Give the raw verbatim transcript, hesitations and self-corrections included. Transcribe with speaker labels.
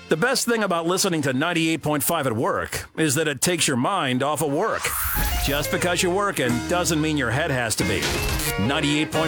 Speaker 1: The best thing about listening to ninety-eight point five at work is that it takes your mind off of work. Just because you're working doesn't mean your head has to be. ninety-eight point five